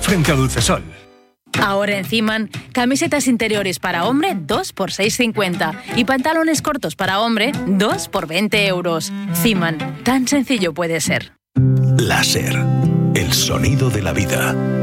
frente a Dulcesol. Ahora en Ciman, camisetas interiores para hombre 2 por 6,50 y pantalones cortos para hombre 2 por 20 euros. Ciman, tan sencillo puede ser. Láser, el sonido de la vida.